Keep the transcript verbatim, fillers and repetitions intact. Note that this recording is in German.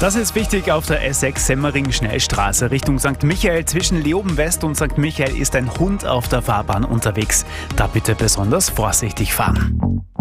Das ist wichtig auf der S sechs Semmering-Schnellstraße Richtung Sankt Michael. Zwischen Leoben West und Sankt Michael ist ein Hund auf der Fahrbahn unterwegs. Da bitte besonders vorsichtig fahren.